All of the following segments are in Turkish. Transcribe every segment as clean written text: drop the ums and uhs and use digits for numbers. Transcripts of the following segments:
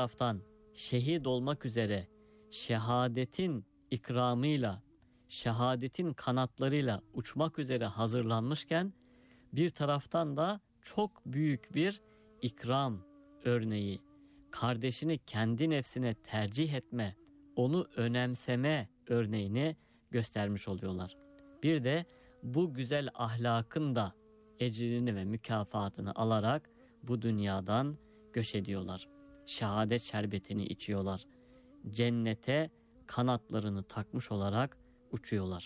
taraftan şehit olmak üzere şehadetin ikramıyla, şehadetin kanatlarıyla uçmak üzere hazırlanmışken, bir taraftan da çok büyük bir ikram örneği, kardeşini kendi nefsine tercih etme, onu önemseme örneğini göstermiş oluyorlar. Bir de bu güzel ahlakın da ecrini ve mükafatını alarak bu dünyadan göç ediyorlar. Şehadet şerbetini içiyorlar. Cennete kanatlarını takmış olarak uçuyorlar.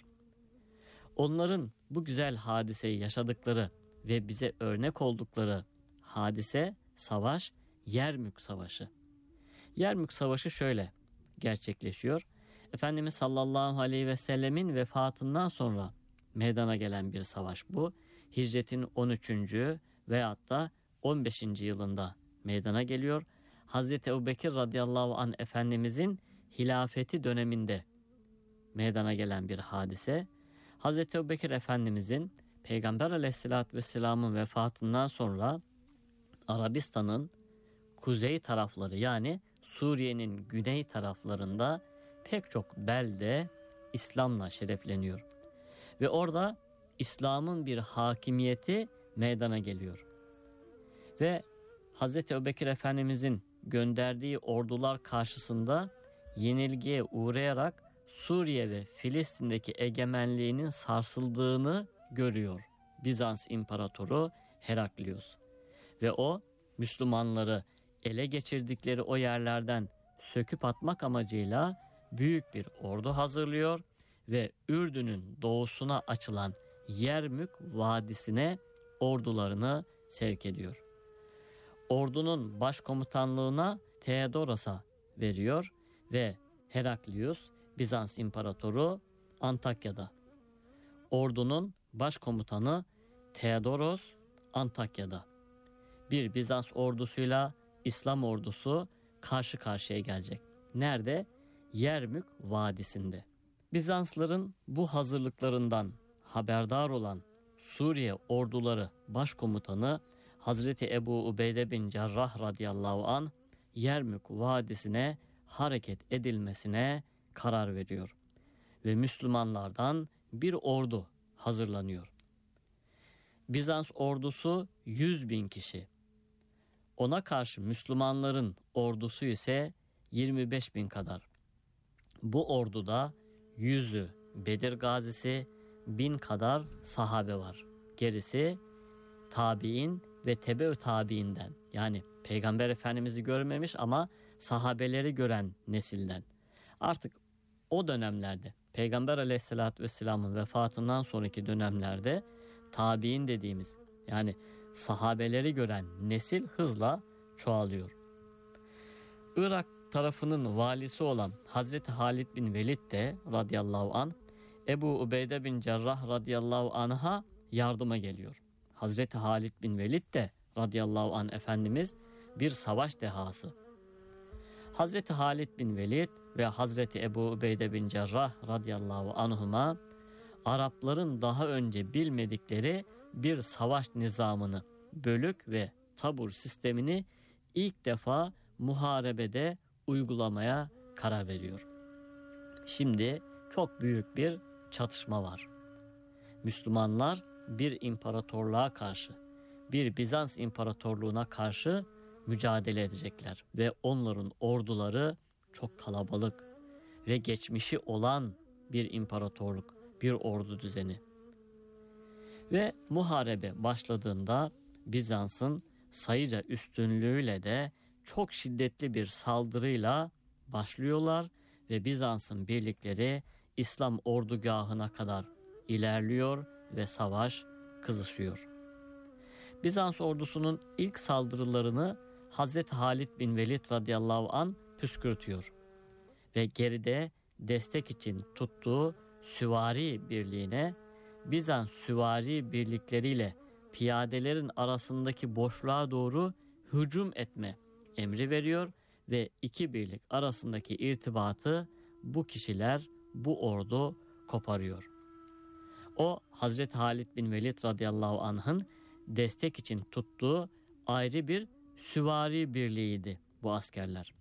Onların bu güzel hadiseyi yaşadıkları ve bize örnek oldukları hadise, savaş, Yermük Savaşı. Yermük Savaşı şöyle gerçekleşiyor. Efendimiz sallallahu aleyhi ve sellemin vefatından sonra meydana gelen bir savaş bu. Hicretin 13. veyahut da 15. yılında meydana geliyor. Hazreti Ebubekir radıyallahu anh Efendimizin hilafeti döneminde meydana gelen bir hadise. Hazreti Ebubekir Efendimizin Peygamber aleyhissalatü vesselamın vefatından sonra Arabistan'ın kuzey tarafları, yani Suriye'nin güney taraflarında pek çok belde İslam'la şerefleniyor. Ve orada İslam'ın bir hakimiyeti meydana geliyor. Ve Hazreti Ebubekir Efendimizin gönderdiği ordular karşısında yenilgiye uğrayarak Suriye ve Filistin'deki egemenliğinin sarsıldığını görüyor Bizans İmparatoru Heraklius. Ve o Müslümanları ele geçirdikleri o yerlerden söküp atmak amacıyla büyük bir ordu hazırlıyor ve Ürdün'ün doğusuna açılan Yermük Vadisi'ne ordularını sevk ediyor. Ordunun başkomutanlığına Theodoros'a veriyor ve Heraklius Bizans İmparatoru Antakya'da. Ordunun başkomutanı Theodoros Antakya'da. Bir Bizans ordusuyla İslam ordusu karşı karşıya gelecek. Nerede? Yermük Vadisi'nde. Bizansların bu hazırlıklarından haberdar olan Suriye orduları başkomutanı Hazreti Ebu Ubeyde bin Cerrah radıyallahu anh Yermük Vadisi'ne hareket edilmesine karar veriyor. Ve Müslümanlardan bir ordu hazırlanıyor. Bizans ordusu 100.000 kişi. Ona karşı Müslümanların ordusu ise 25.000 kadar. Bu orduda 100'ü Bedir gazisi, 1000 kadar sahabe var. Gerisi tabiin ve tebe-ü tabiinden, yani Peygamber Efendimiz'i görmemiş ama sahabeleri gören nesilden. Artık o dönemlerde Peygamber Aleyhisselatü Vesselam'ın vefatından sonraki dönemlerde tabiin dediğimiz, yani sahabeleri gören nesil hızla çoğalıyor. Irak tarafının valisi olan Hazreti Halid bin Velid de radıyallahu anh Ebu Ubeyde bin Cerrah radıyallahu anh'a yardıma geliyor. Hazreti Halid bin Velid de radıyallahu anh Efendimiz bir savaş dehası. Hazreti Halid bin Velid ve Hazreti Ebu Ubeyde bin Cerrah radıyallahu anhuma Arapların daha önce bilmedikleri bir savaş nizamını, bölük ve tabur sistemini ilk defa muharebede uygulamaya karar veriyor. Şimdi çok büyük bir çatışma var. Müslümanlar bir imparatorluğa karşı, bir Bizans imparatorluğuna karşı mücadele edecekler ve onların orduları çok kalabalık ve geçmişi olan bir imparatorluk, bir ordu düzeni. Ve muharebe başladığında Bizans'ın sayıca üstünlüğüyle de çok şiddetli bir saldırıyla başlıyorlar ve Bizans'ın birlikleri İslam ordugahına kadar ilerliyor ve savaş kızışıyor. Bizans ordusunun ilk saldırılarını Hazreti Halid bin Velid radıyallahu anh püskürtüyor ve geride destek için tuttuğu süvari birliğine Bizans süvari birlikleriyle piyadelerin arasındaki boşluğa doğru hücum etme emri veriyor ve iki birlik arasındaki irtibatı bu kişiler, bu ordu koparıyor. O Hazreti Halid bin Velid radıyallahu anh'ın destek için tuttuğu ayrı bir süvari birliğiydi bu askerler.